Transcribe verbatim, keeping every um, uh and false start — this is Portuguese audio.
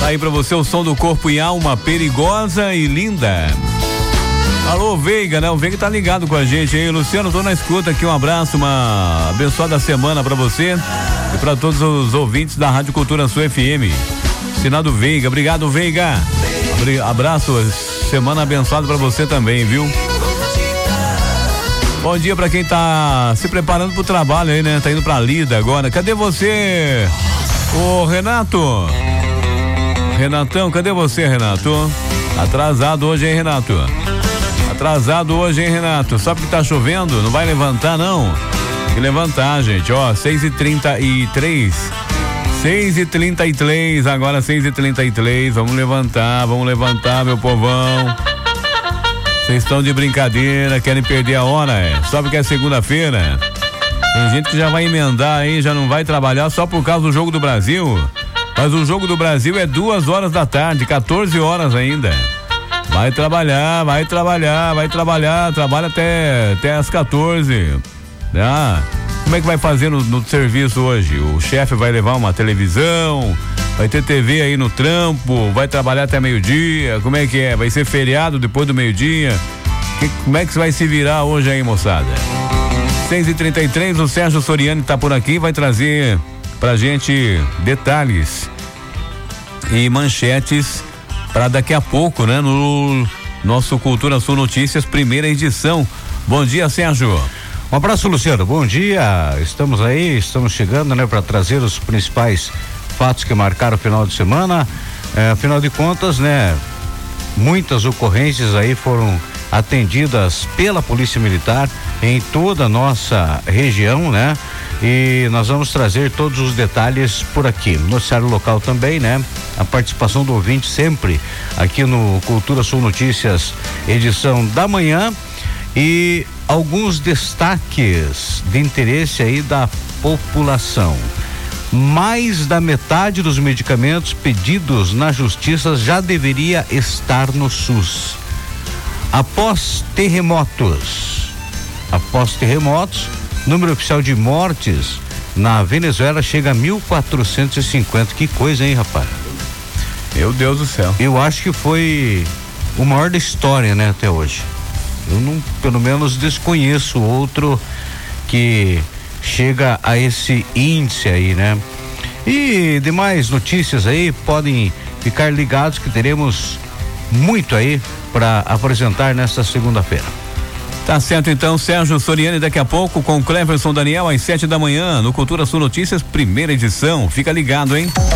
Tá aí pra você o som do Corpo e Alma, Perigosa e Linda. Alô, Veiga, né? O Veiga tá ligado com a gente aí. Luciano, tô na escuta aqui, um abraço, uma abençoada semana pra você e pra todos os ouvintes da Rádio Cultura Sul F M. Sinado Veiga, obrigado, Veiga. Abraço, semana abençoada pra você também, viu? Bom dia pra quem tá se preparando pro trabalho aí, né? Tá indo pra lida agora. Cadê você, ô Renato? Renatão, cadê você, Renato? Atrasado hoje, hein, Renato? Atrasado hoje, hein, Renato? Sabe que tá chovendo? Não vai levantar, não? Tem que levantar, gente, ó, seis e trinta e três. seis e trinta e três, agora seis e trinta e três. Vamos levantar, vamos levantar, meu povão. Vocês estão de brincadeira, querem perder a hora, é? Só porque é segunda-feira. Tem gente que já vai emendar aí, já não vai trabalhar só por causa do Jogo do Brasil. Mas o Jogo do Brasil é duas horas da tarde, quatorze horas ainda. Vai trabalhar, vai trabalhar, vai trabalhar, trabalha até, até as quatorze. Ah, como é que vai fazer no, no serviço hoje? O chefe vai levar uma televisão, vai ter T V aí no trampo, vai trabalhar até meio-dia, como é que é? Vai ser feriado depois do meio-dia? Que, como é que você vai se virar hoje aí, moçada? seis e trinta e três, o Sérgio Soriani tá por aqui, vai trazer pra gente detalhes e manchetes para daqui a pouco, né? No nosso Cultura Sul Notícias, primeira edição. Bom dia, Sérgio. Um abraço, Luciano. Bom dia. Estamos aí, estamos chegando, né, para trazer os principais fatos que marcaram o final de semana. É, afinal de contas, né, muitas ocorrências aí foram atendidas pela Polícia Militar em toda a nossa região, né? E nós vamos trazer todos os detalhes por aqui. Noticiário local também, né? A participação do ouvinte sempre aqui no Cultura Sul Notícias, edição da manhã, e alguns destaques de interesse aí da população. Mais da metade dos medicamentos pedidos na justiça já deveria estar no SUS. Após terremotos, após terremotos, número oficial de mortes na Venezuela chega a mil quatrocentos e cinquenta. Que coisa, hein, rapaz? Meu Deus do céu. Eu acho que foi o maior da história, né, até hoje. Eu não, pelo menos desconheço outro que chega a esse índice aí, né? E demais notícias aí, podem ficar ligados que teremos muito aí para apresentar nesta segunda-feira. Tá certo, então, Sérgio Soriani daqui a pouco com Cleverson Daniel às sete da manhã no Cultura Sul Notícias, primeira edição. Fica ligado, hein?